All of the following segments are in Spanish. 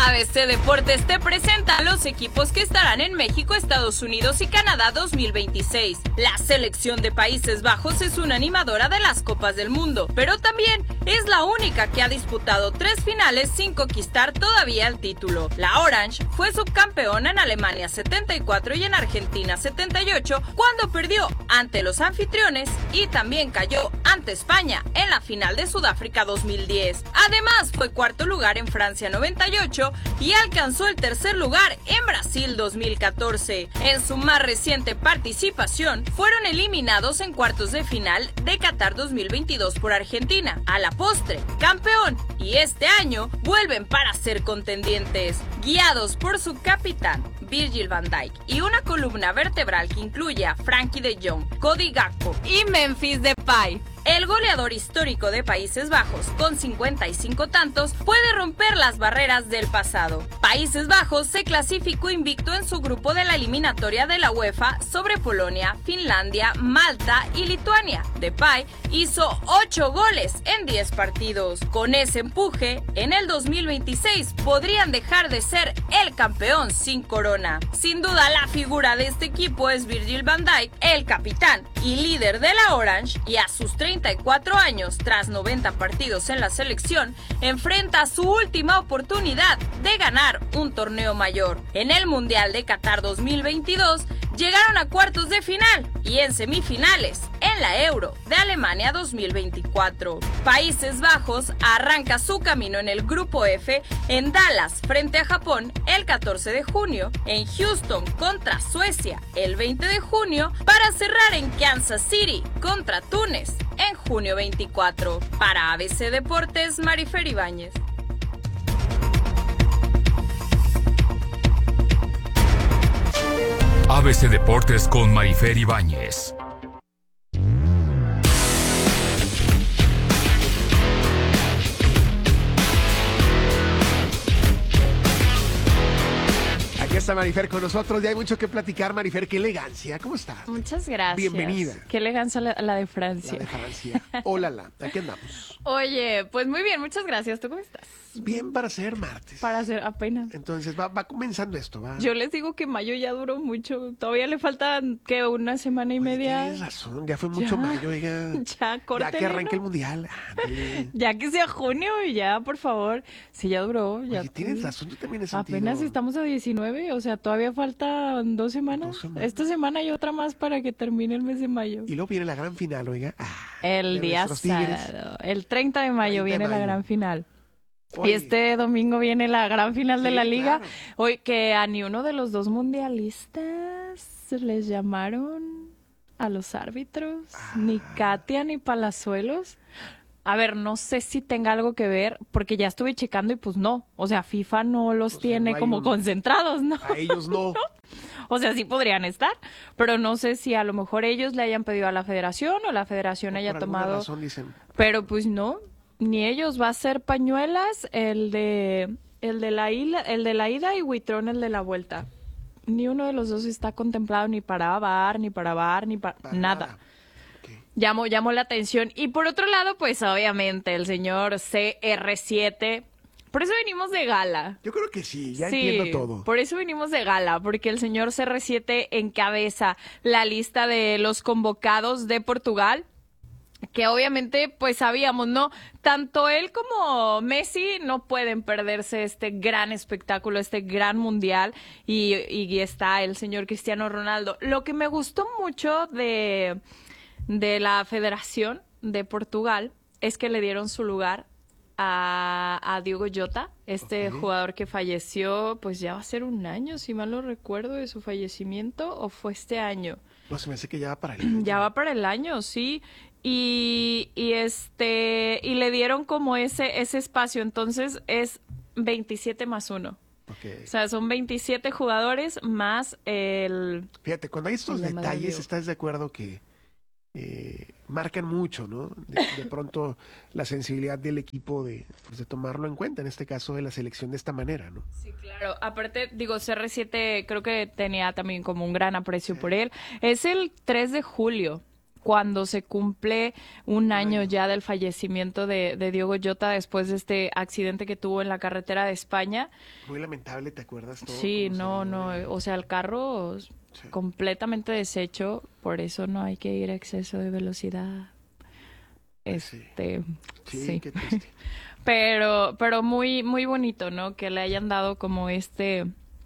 ABC Deportes te presenta a los equipos que estarán en México, Estados Unidos y Canadá 2026. La selección de Países Bajos es una animadora de las Copas del Mundo, pero también es la única que ha disputado 3 finales sin conquistar todavía el título. La Orange fue subcampeona en Alemania 74 y en Argentina 78 cuando perdió ante los anfitriones y también cayó ante España en la final de Sudáfrica 2010. Además fue cuarto lugar en Francia 98 y alcanzó el tercer lugar en Brasil 2014. En su más reciente participación fueron eliminados en cuartos de final de Qatar 2022 por Argentina. A la postre, campeón, y este año vuelven para ser contendientes. Guiados por su capitán Virgil van Dijk y una columna vertebral que incluye a Frankie de Jong, Cody Gakpo y Memphis Depay, el goleador histórico de Países Bajos, con 55 tantos, puede romper las barreras del pasado. Países Bajos se clasificó invicto en su grupo de la eliminatoria de la UEFA sobre Polonia, Finlandia, Malta y Lituania. Depay hizo 8 goles en 10 partidos. Con ese empuje, en el 2026 podrían dejar de ser el campeón sin corona. Sin duda, la figura de este equipo es Virgil van Dijk, el capitán y líder de la Orange, y a sus 34 años, tras 90 partidos en la selección, enfrenta su última oportunidad de ganar un torneo mayor. En el Mundial de Qatar 2022 llegaron a cuartos de final y en semifinales en la Euro de Alemania 2024. Países Bajos arranca su camino en el Grupo F en Dallas frente a Japón el 14 de junio, en Houston contra Suecia el 20 de junio, para cerrar en Kansas City contra Túnez en junio 24. Para ABC Deportes, Marifer Ibáñez. ABC Deportes con Marifer Ibáñez. Aquí está Marifer con nosotros, ya hay mucho que platicar. Marifer, qué elegancia, ¿cómo estás? Muchas gracias. Bienvenida. Qué elegancia la de Francia. La de Francia. Hola, aquí andamos. Oye, pues muy bien, muchas gracias. ¿Tú cómo estás? Bien para ser martes. Para ser apenas. Entonces va comenzando esto, va. Yo les digo que mayo ya duró mucho. Todavía le faltan, ¿qué? Una semana y media. Tienes razón, ya fue mucho mayo, oiga. Ya, córtele, ya que arranque ¿no? el mundial. Ya que sea junio y ya, por favor. Sí, ya duró. Ya. Oye, tienes razón, tú también has sentido. Apenas estamos a 19, o sea, todavía faltan 2 semanas. 2 semanas. Esta semana y otra más para que termine el mes de mayo. Y luego viene la gran final, oiga. El de día nuestros Tigres. sábado. El 30 de mayo 30 de viene la mayo. gran final. Oye, Y este domingo viene la gran final de sí, la liga. claro. Hoy que a ni uno de los dos mundialistas les llamaron a los árbitros, ni Katia ni Palazuelos. A ver, no sé si tenga algo que ver, porque ya estuve checando y pues no. O sea, FIFA no los tiene no hay como concentrados, ¿no? A ellos no. O sea, sí podrían estar, pero no sé si a lo mejor ellos le hayan pedido a la federación o la federación haya Por alguna tomado. razón dicen. Pero pues no, ni ellos. Va a ser Pañuelas el de la ida y Huitrón el de la vuelta. Ni uno de los dos está contemplado ni para VAR, ni para Para nada. Ok. Llamó la atención. Y por otro lado, pues obviamente el señor CR7. Por eso venimos de gala. Yo creo que sí, ya Sí, entiendo todo. por eso venimos de gala, porque el señor CR7 encabeza la lista de los convocados de Portugal, que obviamente pues sabíamos, ¿no? Tanto él como Messi no pueden perderse este gran espectáculo, este gran mundial, y está el señor Cristiano Ronaldo. Lo que me gustó mucho de la Federación de Portugal es que le dieron su lugar a Diogo Jota, Ok. jugador que falleció, pues ya va a ser 1 año, si mal no recuerdo, de su fallecimiento, o fue este año. No, se me hace que ya va para el Ya va para el año, sí. Y le dieron como ese espacio, entonces es 27 más 1. Ok. O sea, son 27 jugadores más el... Fíjate, cuando hay estos Se llama detalles, Diego. ¿estás de acuerdo que marcan mucho, ¿no? De pronto la sensibilidad del equipo de tomarlo en cuenta, en este caso de la selección de esta manera, ¿no? Sí, claro. Aparte, digo, CR7 creo que tenía también como un gran aprecio por él. Es el 3 de julio cuando se cumple un año ya del fallecimiento de Diogo Jota después de este accidente que tuvo en la carretera de España. Muy lamentable, ¿te acuerdas todo? Sí, no, o sea, el carro completamente deshecho, por eso no hay que ir a exceso de velocidad. Sí, Sí. qué triste. Pero muy, muy bonito, ¿no? Que le hayan dado como este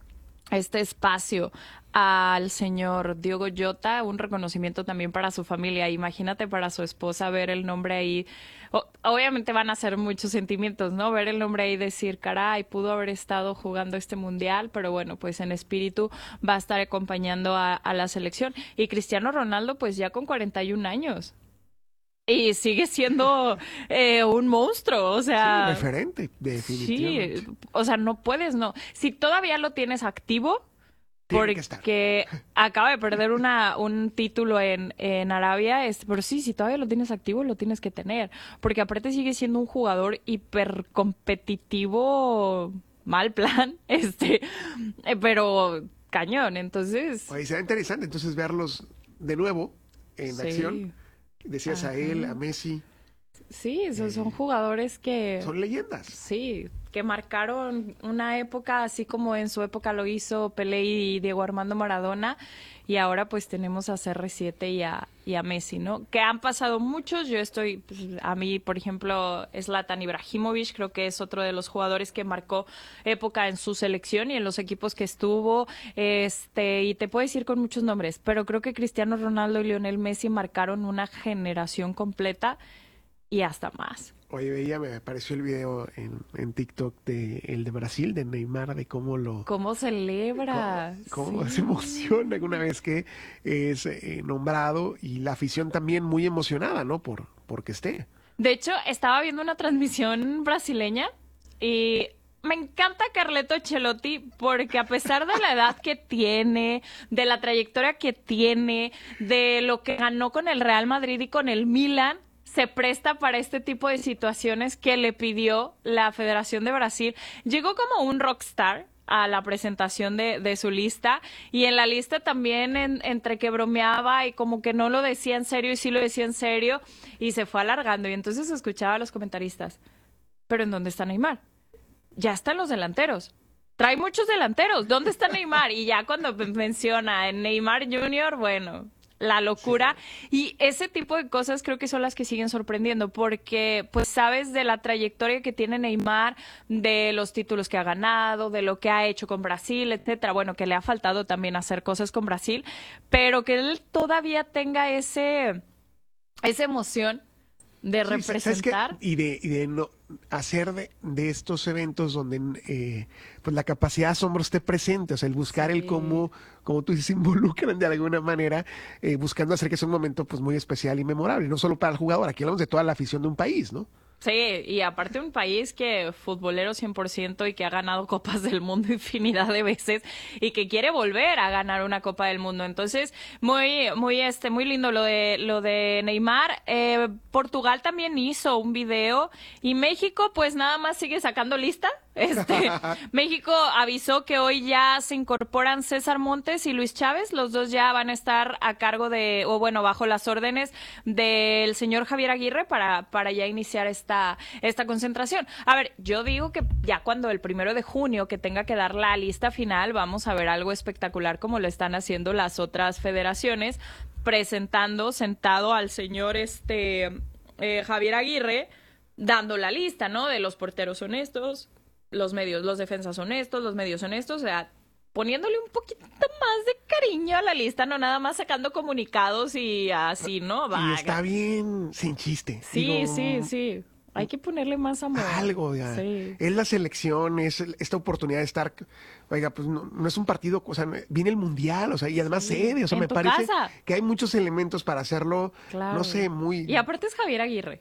espacio al señor Diogo Jota, un reconocimiento también para su familia. Imagínate para su esposa ver el nombre ahí. Obviamente van a ser muchos sentimientos, ¿no? Ver el nombre ahí y decir, caray, pudo haber estado jugando este mundial, pero bueno, pues en espíritu va a estar acompañando a la selección. Y Cristiano Ronaldo, pues ya con 41 años. Y sigue siendo un monstruo, o sea... Sí, referente, definitivamente. Sí, o sea, no puedes, no. Si todavía lo tienes activo, Tiene que estar. porque acaba de perder un título en Arabia, pero sí, si todavía lo tienes activo, lo tienes que tener. Porque aparte sigue siendo un jugador hiper competitivo, mal plan, pero cañón, entonces... Oye, será interesante entonces verlos de nuevo en acción. Decías a él, a Messi. Sí, esos son jugadores que... Son leyendas. Sí, que marcaron una época, así como en su época lo hizo Pelé y Diego Armando Maradona, y ahora pues tenemos a CR7 y a Messi, ¿no? Que han pasado muchos, pues, a mí, por ejemplo, Zlatan Ibrahimovic, creo que es otro de los jugadores que marcó época en su selección y en los equipos que estuvo, y te puedo decir con muchos nombres, pero creo que Cristiano Ronaldo y Lionel Messi marcaron una generación completa y hasta más. Oye, me apareció el video en TikTok el de Brasil, de Neymar, de ¿Cómo celebra? cómo Sí. se emociona una vez que es nombrado, y la afición también muy emocionada, ¿no? Porque esté. De hecho, estaba viendo una transmisión brasileña y me encanta Carleto Ancelotti porque a pesar de la edad que tiene, de la trayectoria que tiene, de lo que ganó con el Real Madrid y con el Milan, se presta para este tipo de situaciones que le pidió la Federación de Brasil. Llegó como un rockstar a la presentación de su lista, y en la lista también entre que bromeaba y como que no lo decía en serio y sí lo decía en serio, y se fue alargando, y entonces escuchaba a los comentaristas, ¿pero en dónde está Neymar? Ya están los delanteros. Trae muchos delanteros. ¿Dónde está Neymar? Y ya cuando menciona en Neymar Jr., bueno, la locura. Sí. Y ese tipo de cosas creo que son las que siguen sorprendiendo, porque pues sabes de la trayectoria que tiene Neymar, de los títulos que ha ganado, de lo que ha hecho con Brasil, etcétera. Bueno, que le ha faltado también hacer cosas con Brasil, pero que él todavía tenga esa emoción de representar. Y de no hacer de estos eventos donde pues la capacidad de asombro esté presente, o sea, el buscar el cómo tú dices, se involucran de alguna manera, buscando hacer que sea un momento pues muy especial y memorable, no solo para el jugador, aquí hablamos de toda la afición de un país, ¿no? Sí, y aparte un país que futbolero 100% y que ha ganado Copas del Mundo infinidad de veces y que quiere volver a ganar una Copa del Mundo. Entonces, muy lindo lo de Neymar. Portugal también hizo un video y México pues nada más sigue sacando lista. México avisó que hoy ya se incorporan César Montes y Luis Chávez, los dos ya van a estar a cargo bajo las órdenes del señor Javier Aguirre para ya iniciar esta concentración. A ver, yo digo que ya cuando el 1 de junio que tenga que dar la lista final, vamos a ver algo espectacular como lo están haciendo las otras federaciones, presentando sentado al señor Javier Aguirre, dando la lista, ¿no? De los porteros honestos, los defensas honestos, los medios honestos, o sea, poniéndole un poquito más de cariño a la lista, no nada más sacando comunicados y así, ¿no? Y está bien sin chiste. Sí, sí. Hay que ponerle más amor. Algo, ya. Sí. Es la selección, es esta oportunidad de estar, oiga, pues no es un partido, o sea, viene el mundial, o sea, y además sede, o sea, me parece que hay muchos elementos para hacerlo, claro. No sé, muy... Y aparte es Javier Aguirre.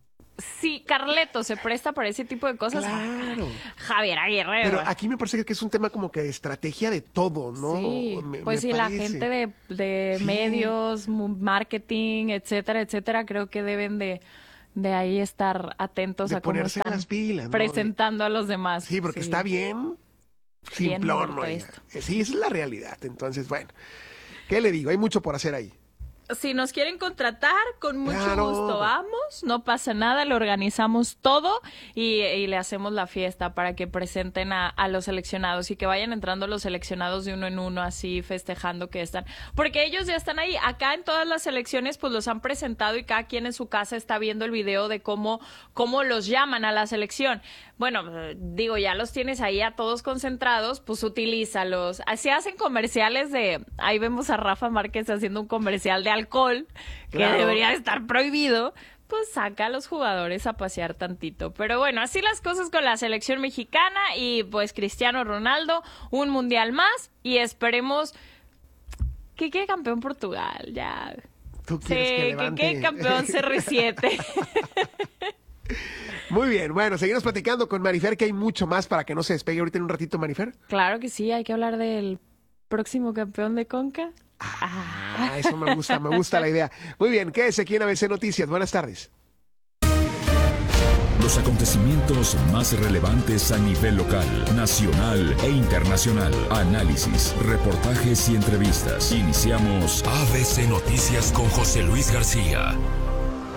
Si Carleto se presta para ese tipo de cosas, claro. Javier Aguirre. Pero aquí me parece que es un tema como que de estrategia de todo, ¿no? Sí, pues sí, parece. la gente de medios, marketing, etcétera, creo que deben de ahí estar atentos de a cómo ponerse están las pilas, ¿no? presentando a los demás. Sí, porque está bien simplón, ¿no? Sí, esa es la realidad. Entonces, bueno, ¿qué le digo? Hay mucho por hacer ahí. Si nos quieren contratar, con mucho Claro. gusto vamos, no pasa nada, le organizamos todo y le hacemos la fiesta para que presenten a los seleccionados y que vayan entrando los seleccionados de uno en uno, así festejando que están, porque ellos ya están ahí. Acá en todas las selecciones pues los han presentado y cada quien en su casa está viendo el video de cómo los llaman a la selección. Bueno, digo, ya los tienes ahí a todos concentrados, pues utilízalos. Así hacen comerciales ahí vemos a Rafa Márquez haciendo un comercial de alcohol, que Claro. debería estar prohibido, pues saca a los jugadores a pasear tantito. Pero bueno, así las cosas con la selección mexicana y pues Cristiano Ronaldo, un mundial más y esperemos que quede campeón Portugal, ya. ¿Tú Sí, quieres que que levante? quede campeón CR7. Muy bien, bueno, seguimos platicando con Marifer, que hay mucho más para que no se despegue ahorita en un ratito, Marifer. Claro que sí, hay que hablar del próximo campeón de Conca. Eso me gusta la idea. Muy bien, quédese aquí en ABC Noticias. Buenas tardes. Los acontecimientos más relevantes a nivel local, nacional e internacional. Análisis, reportajes y entrevistas. Iniciamos ABC Noticias con José Luis García.